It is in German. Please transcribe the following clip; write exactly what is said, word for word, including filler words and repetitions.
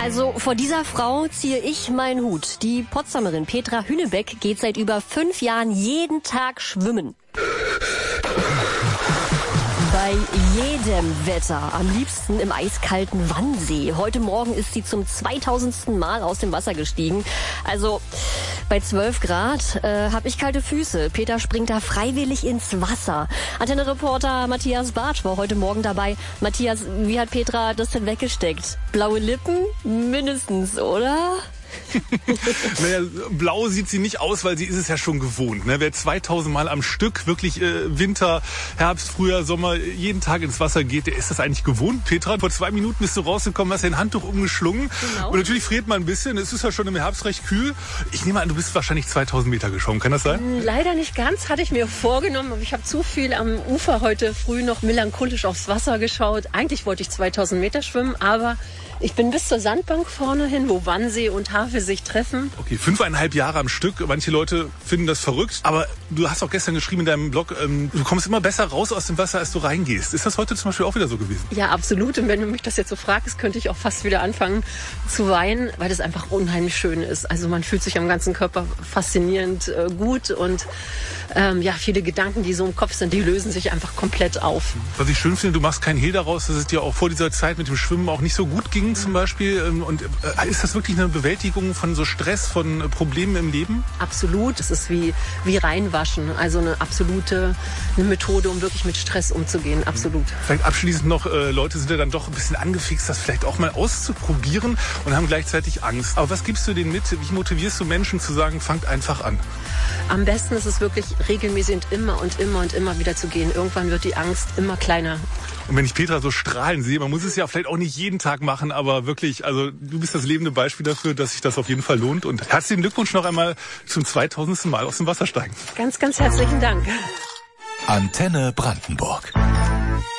Also vor dieser Frau ziehe ich meinen Hut. Die Potsdamerin Petra Hünebeck geht seit über fünf Jahren jeden Tag schwimmen. Bei jedem Wetter, am liebsten im eiskalten Wannsee. Heute Morgen ist sie zum zweitausendsten Mal aus dem Wasser gestiegen. Also bei zwölf Grad äh, habe ich kalte Füße. Peter springt da freiwillig ins Wasser. Antenne-Reporter Matthias Bartsch war heute Morgen dabei. Matthias, wie hat Petra das denn weggesteckt? Blaue Lippen? Mindestens, oder? Naja, blau sieht sie nicht aus, weil sie ist es ja schon gewohnt. Ne? Wer zweitausend Mal am Stück wirklich äh, Winter, Herbst, Frühjahr, Sommer jeden Tag ins Wasser geht, der ist das eigentlich gewohnt. Petra, vor zwei Minuten bist du rausgekommen, hast dein Handtuch umgeschlungen. Genau. Und natürlich friert man ein bisschen. Es ist ja schon im Herbst recht kühl. Ich nehme an, du bist wahrscheinlich zweitausend Meter geschwommen. Kann das sein? Leider nicht ganz, hatte ich mir vorgenommen. Aber ich habe zu viel am Ufer heute früh noch melancholisch aufs Wasser geschaut. Eigentlich wollte ich zweitausend Meter schwimmen, aber ich bin bis zur Sandbank vorne hin, wo Wannsee und Havel sich treffen. Okay, fünfeinhalb Jahre am Stück. Manche Leute finden das verrückt. Aber du hast auch gestern geschrieben in deinem Blog, ähm, du kommst immer besser raus aus dem Wasser, als du reingehst. Ist das heute zum Beispiel auch wieder so gewesen? Ja, absolut. Und wenn du mich das jetzt so fragst, könnte ich auch fast wieder anfangen zu weinen, weil das einfach unheimlich schön ist. Also man fühlt sich am ganzen Körper faszinierend äh, gut. Und ähm, ja, viele Gedanken, die so im Kopf sind, die lösen sich einfach komplett auf. Was ich schön finde, du machst keinen Hehl daraus, dass es dir auch vor dieser Zeit mit dem Schwimmen auch nicht so gut ging zum Beispiel. Und ist das wirklich eine Bewältigung von so Stress, von Problemen im Leben? Absolut. Es ist wie, wie reinwaschen. Also eine absolute eine Methode, um wirklich mit Stress umzugehen. Absolut. Vielleicht abschließend noch, äh, Leute sind ja dann doch ein bisschen angefixt, das vielleicht auch mal auszuprobieren und haben gleichzeitig Angst. Aber was gibst du denen mit? Wie motivierst du Menschen zu sagen, fangt einfach an? Am besten ist es wirklich regelmäßig und immer und immer und immer wieder zu gehen. Irgendwann wird die Angst immer kleiner. Und wenn ich Petra so strahlen sehe, man muss es ja vielleicht auch nicht jeden Tag machen, aber wirklich, also du bist das lebende Beispiel dafür, dass sich das auf jeden Fall lohnt. Und herzlichen Glückwunsch noch einmal zum zweitausendsten Mal aus dem Wasser steigen. Ganz, ganz herzlichen Dank. Antenne Brandenburg.